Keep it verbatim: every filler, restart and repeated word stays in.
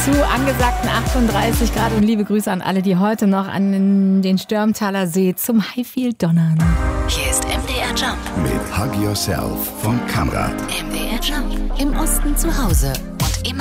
zu angesagten achtunddreißig Grad und liebe Grüße an alle, die heute noch an den Stürmtaler See zum Highfield donnern. Hier ist M D R Jump mit Hug Yourself von Kamrat. M D R Jump im Osten zu Hause.